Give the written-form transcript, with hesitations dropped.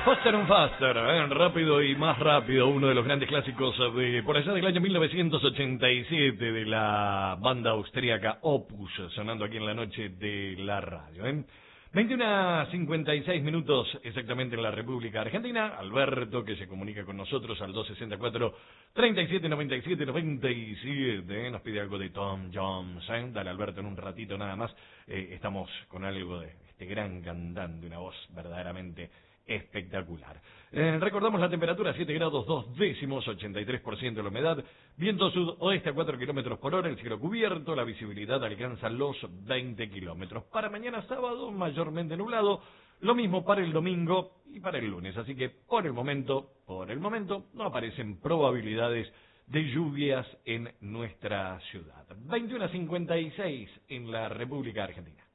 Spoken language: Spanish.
Faster and Faster, rápido y más rápido, uno de los grandes clásicos de por allá del año 1987 de la banda austríaca Opus, sonando aquí en la noche de la radio. 21:56 minutos exactamente en la República Argentina. Alberto, que se comunica con nosotros al 264-3797-97. Nos pide algo de Tom Jones. Dale, Alberto, en un ratito nada más. Estamos con algo de este gran cantante, una voz verdaderamente espectacular. Recordamos la temperatura, 7 grados 2 décimos, 83% de la humedad, viento sudoeste a 4 kilómetros por hora, el cielo cubierto, la visibilidad alcanza los 20 kilómetros. Para mañana sábado, mayormente nublado, lo mismo para el domingo y para el lunes, así que por el momento, no aparecen probabilidades de lluvias en nuestra ciudad. 21:56 en la República Argentina.